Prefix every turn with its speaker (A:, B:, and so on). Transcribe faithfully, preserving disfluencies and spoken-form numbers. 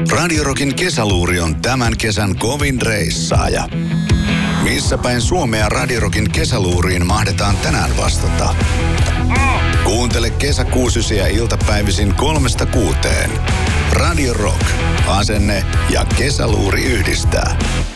A: Radio Rockin kesäluuri on tämän kesän kovin reissaaja. Missä päin Suomea Radio Rockin kesäluuriin mahdetaan tänään vastata? Kuuntele kesäkuusysiä iltapäivisin kolmesta kuuteen. Radio Rock. Asenne ja kesäluuri yhdistää.